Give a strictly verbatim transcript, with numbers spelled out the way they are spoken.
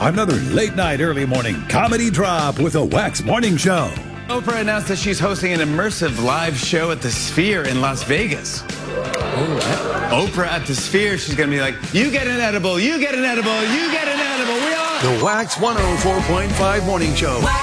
Another late night, early morning comedy drop with a Wax Morning Show. Oprah announced that she's hosting an immersive live show at the Sphere in Las Vegas. Oh, Oprah at the Sphere, she's going to be like, you get an edible, you get an edible, you get an edible, we all... The Wax one oh four point five Morning Show.